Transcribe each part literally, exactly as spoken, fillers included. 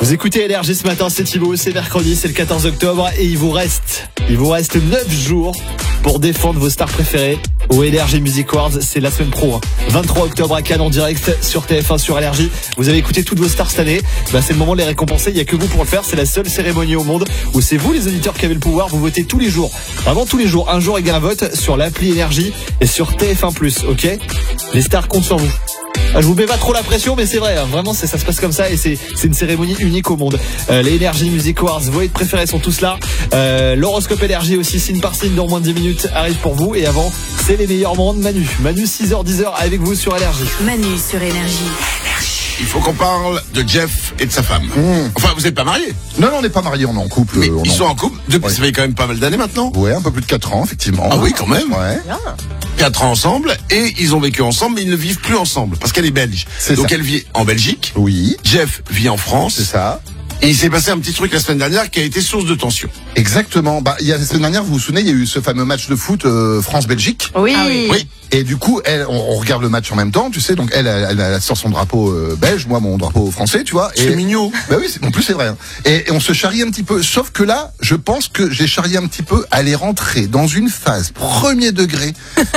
Vous écoutez L R G ce matin, c'est Thibaut, c'est mercredi, c'est le quatorze octobre et il vous reste, il vous reste neuf jours pour défendre vos stars préférées au L R G Music Awards. C'est la semaine pro, hein. vingt-trois octobre à Cannes en direct sur T F un, sur L R J. Vous avez écouté toutes vos stars cette année, bah, c'est le moment de les récompenser. Il n'y a que vous pour le faire, c'est la seule cérémonie au monde où c'est vous les auditeurs qui avez le pouvoir. Vous votez tous les jours, vraiment tous les jours, un jour égale un vote sur l'appli L R J et sur T F un plus, ok? Les stars comptent sur vous. Ah, je vous mets pas trop la pression, mais c'est vrai, hein, vraiment c'est, ça se passe comme ça et c'est, c'est une cérémonie unique au monde. Euh, les L R J Music Awards, vos hits préférés sont tous là. Euh, l'horoscope L R J aussi, signe par signe, dans moins de dix minutes, arrive pour vous. Et avant, c'est les meilleurs moments de Manu. Manu, six heures dix heures avec vous sur L R J. Manu sur Énergie. Il faut qu'on parle de Jeff et de sa femme. Mmh. Enfin, vous n'êtes pas mariés? Non, non, on n'est pas mariés, on est en couple. Mais on ils en... sont en couple depuis, ouais. Ça fait quand même pas mal d'années maintenant. Ouais, un peu plus de quatre ans, effectivement. Ah oui, quand même. Ouais. quatre ans ensemble, et ils ont vécu ensemble, mais ils ne vivent plus ensemble, parce qu'elle est belge. C'est Donc ça. elle vit en Belgique. Oui. Jeff vit en France. C'est ça. Et il s'est passé un petit truc la semaine dernière qui a été source de tension. Exactement. Bah, il y a la semaine dernière, vous vous souvenez, il y a eu ce fameux match de foot euh, France-Belgique. Oui. Ah oui. Oui. Et du coup, elle, on, on regarde le match en même temps, tu sais. Donc elle, elle, elle, elle sort son drapeau euh, belge, moi mon drapeau français, tu vois. C'est et, mignon. Bah oui, c'est, en plus c'est vrai. Hein. Et, et on se charrie un petit peu. Sauf que là, je pense que j'ai charrié un petit peu. Elle est rentrée dans une phase premier degré,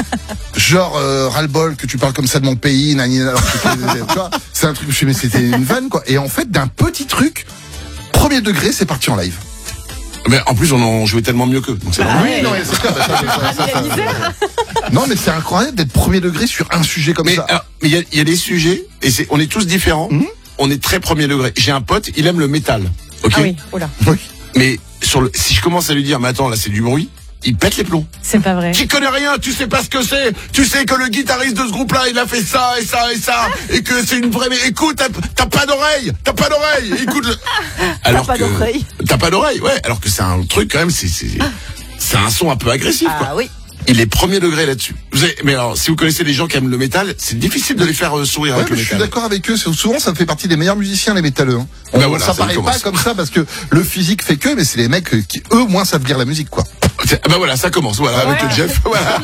genre euh, ras-le-bol que tu parles comme ça de mon pays, nani, alors que, tu vois, c'est un truc. Je me suis dit, mais c'était une vanne quoi. Et en fait, d'un petit truc. Premier degré, c'est parti en live. Mais en plus, on en jouait tellement mieux qu'eux. Donc c'est Bah normal. ouais. Non, mais c'est clair, bah, ça, ça, ça, ça. Non, mais c'est incroyable d'être premier degré sur un sujet comme Mais ça. alors, mais il y a, il y a des sujets, et c'est, on est tous différents. Mmh. On est très premier degré. J'ai un pote, il aime le métal. Ok. Ah oui, oula. Oui. Mais sur le, si je commence à lui dire, mais attends, là c'est du bruit, il pète les plombs. C'est pas vrai. Tu connais rien, tu sais pas ce que c'est. Tu sais que le guitariste de ce groupe-là, il a fait ça et ça et ça, et que c'est une vraie. Mais écoute, t'as, t'as pas d'oreille, t'as pas d'oreille. Écoute. Le... Alors t'as pas que d'oreille. t'as pas d'oreille, ouais. Alors que c'est un truc quand même, c'est c'est, c'est un son un peu agressif. Ah quoi. oui. Il est premier degré là-dessus. Vous avez, mais alors, si vous connaissez des gens qui aiment le métal, c'est difficile de les faire euh, sourire Ouais, avec mais le je suis métal. d'accord avec eux. Souvent, ça fait partie des meilleurs musiciens, les métalleux. Hein. On, Ben voilà, ça ça paraît commence. pas comme ça parce que le physique fait que, mais c'est les mecs qui, eux, au moins, savent lire la musique, quoi. Ah bah voilà, ça commence. Voilà, avec Ouais. le Jeff. Voilà.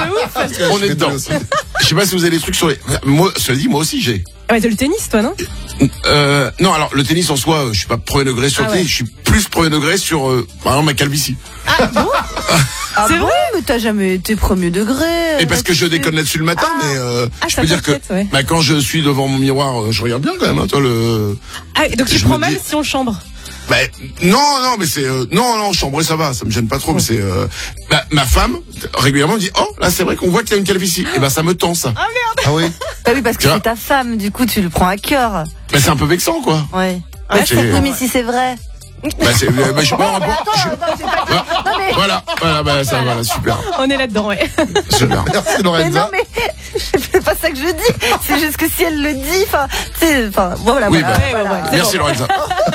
On est dedans. Je sais pas si vous avez des trucs sur les. Moi, cela dit, moi aussi j'ai. Ouais, t'as le tennis, toi, non? Euh, non, alors le tennis en soi, euh, je suis pas premier degré sur Ah le tennis, ouais. je suis plus premier degré sur, euh, par exemple, ma calvitie. Ah C'est bon, mais t'as jamais été premier degré. Et parce que je déconne là-dessus le matin, mais euh, Ah, je ça peux dire que t'inquiète, ouais. bah, quand je suis devant mon miroir, euh, je regarde bien quand même. Hein, toi le. Ah, donc tu Je prends me mal dis- si on chambre. Bah, non, non, mais c'est euh, non, non, chambrer ça va, ça me gêne pas trop. Mais c'est euh, bah, ma femme régulièrement me dit, oh là c'est vrai qu'on voit qu'il y a une calvitie. Et ben ça me tend ça. Ah oui. Bah oui, parce que Tu vois c'est ta femme, du coup tu le prends à cœur. Bah, c'est un peu vexant quoi. Ouais. Ouais, Ouais, c'est- oui, mais si c'est vrai. Bah, c'est, euh, bah, je, bon, bon, je- bah, Non mais, voilà, voilà, bah, ça, voilà, super, On est là-dedans, ouais. super. Merci mais Lorenza. non mais, c'est pas ça que je dis. C'est juste que si elle le dit, enfin, c'est, enfin, voilà, Oui, voilà. bah, Ouais, ouais, voilà. ouais. Merci Lorenza.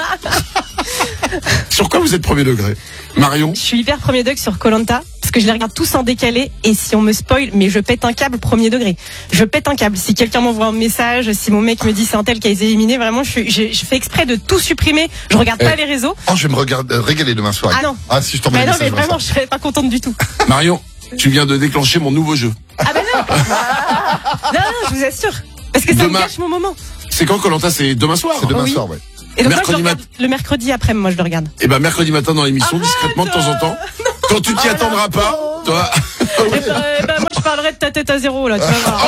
Sur quoi vous êtes premier degré, Marion? Je suis hyper premier degré sur Koh-Lanta parce que je les regarde tous en décalé et si on me spoil, mais je pète un câble premier degré. Je pète un câble. Si quelqu'un m'envoie un message, si mon mec me dit c'est un tel qui a été éliminé, vraiment, je, suis, je, je fais exprès de tout supprimer. Je regarde Eh. pas les réseaux. Oh, je vais me regarder, euh, régaler demain soir. Ah non. Ah, si je t'envoie Mais un non, mais message. vraiment, je serais pas contente du tout. Marion, tu viens de déclencher mon nouveau jeu. Ah bah non. Non, non, je vous assure. Parce que ça Demain. me gâche mon moment. C'est quand Koh-Lanta? C'est demain soir. C'est demain Oui. soir, ouais. Et donc Mercredi moi, je le regarde le mercredi après, moi je le regarde. Et ben mercredi matin dans l'émission, discrètement de temps en temps. Quand tu t'y attendras pas, toi. Eh ben, eh ben, moi je parlerai de ta tête à zéro là, tu vas voir.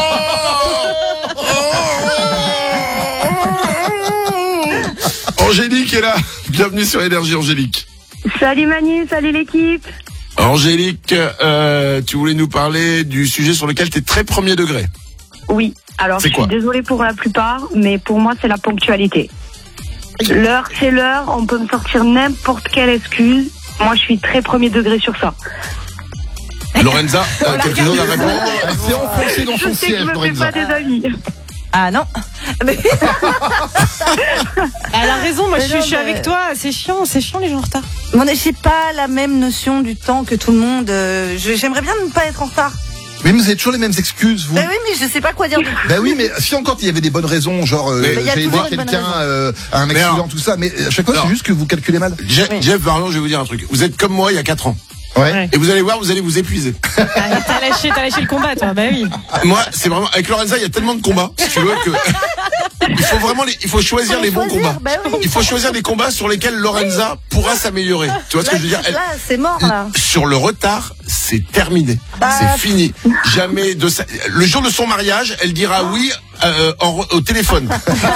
Angélique est là. Bienvenue sur Énergie, Angélique. Salut Manu, salut l'équipe. Angélique, euh, tu voulais nous parler du sujet sur lequel tu es très premier degré. Oui, alors C'est je quoi suis désolée pour la plupart, mais pour moi c'est la ponctualité. L'heure c'est l'heure, on peut me sortir n'importe quelle excuse. Moi je suis très premier degré sur ça. Lorenza, euh, quelque chose à répondre? Elle s'est enfoncée dans Je son sais que siège, je me fais Lorenza. pas des amis. Ah non. Mais- Elle a raison, moi je Mais suis, non, je suis mais- avec toi, c'est chiant, c'est chiant les gens en retard. Bon, j'ai pas la même notion du temps que tout le monde. Euh, je- J'aimerais bien ne pas être en retard. Mais vous avez toujours les mêmes excuses, vous. Bah oui, mais je sais pas quoi dire. Ben oui, mais si encore il y avait des bonnes raisons, genre euh, Mais- Mais il y a j'allais toujours voir une bonne quelqu'un raison. euh, à un Mais accident, alors- tout ça, mais à chaque fois Alors- c'est juste que vous calculez mal. Je- Oui. Jeff, Marion, je vais vous dire un truc. Vous êtes comme moi il y a quatre ans. Ouais. Et vous allez voir, vous allez vous épuiser. Ah, t'as lâché, t'as lâché le combat, toi. Bah oui. Moi, c'est vraiment avec Lorenza, il y a tellement de combats, si tu veux que il faut vraiment les, il faut choisir les bons combats. Bah oui. Il faut choisir des combats sur lesquels Lorenza pourra s'améliorer. Tu vois ce que je veux dire? Elle- Là, c'est mort, là. Sur le retard, c'est terminé. Bah, C'est fini. Jamais de sa... Le jour de son mariage, elle dira oui euh, en re- au téléphone.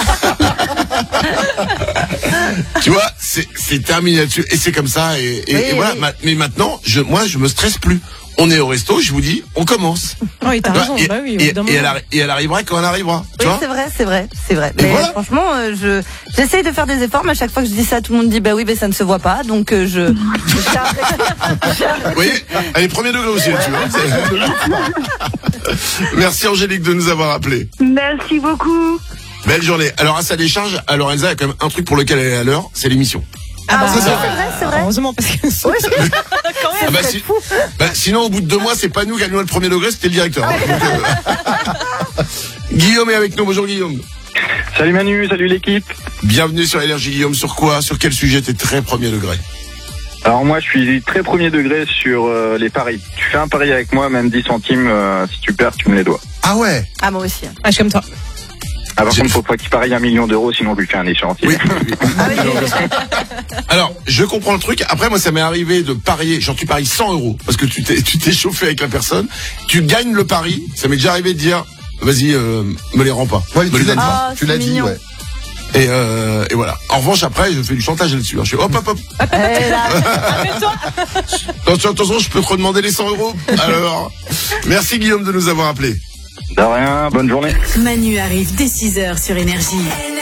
Tu vois, c'est c'est terminé là-dessus. Et c'est comme ça. Et, et, Oui, et voilà. oui. Ma- Mais maintenant, je, moi, je me stresse plus. On est au resto, je vous dis, on commence. Oui, t'as Tu vois, raison. et, Bah oui, et- évidemment. et elle arri- et elle arrivera quand elle arrivera. Tu Oui, vois c'est vrai, c'est vrai, c'est vrai. Et Mais voilà. franchement, euh, je j'essaye de faire des efforts, mais à chaque fois que je dis ça, tout le monde dit bah oui, mais ça ne se voit pas, donc euh, je. Vous voyez, elle est premier degré aussi, tu vois. C'est- Merci Angélique de nous avoir appelé. Merci beaucoup. Belle journée. Alors à sa décharge, à Lorenza, il y a quand même un truc pour lequel elle est à l'heure, c'est l'émission. Ah bah, Ah, c'est oui, ça. c'est vrai, c'est vrai. Heureusement, parce que Oui, quand Ah même. bah, si- bah, sinon, au bout de deux mois, c'est pas nous qui avions le premier degré, c'était le directeur. hein. Donc, euh, Guillaume est avec nous. Bonjour Guillaume. Salut Manu, salut l'équipe. Bienvenue sur Énergie Guillaume. Sur quoi? Sur quel sujet? T'es très premier degré. Alors moi je suis très premier degré sur euh, les paris. Tu fais un pari avec moi, même dix centimes, euh, si tu perds, tu me les dois. Ah ouais. Ah, moi aussi. Ah, je suis comme toi. Ah, par J'ai- contre, faut pas qu'il parie un million d'euros, sinon je lui fais un échéancier. Oui. oui. Alors, je comprends le truc. Après, moi, ça m'est arrivé de parier. Genre, tu paries cent euros parce que tu t'es, tu t'es chauffé avec la personne. Tu gagnes le pari. Ça m'est déjà arrivé de dire, vas-y, euh, me les rends pas. Ouais, Me tu les l'as donne dit. pas. Ah, tu c'est l'as dit, mignon. ouais. Et, euh, et voilà. En revanche, après, je fais du chantage là-dessus. hein. Je fais hop, hop, hop. Eh, là, Rappelle-toi. Attention, attention, je peux te redemander les cent euros. Alors, merci Guillaume de nous avoir appelés. De rien, bonne journée. Manu arrive dès six heures sur Énergie.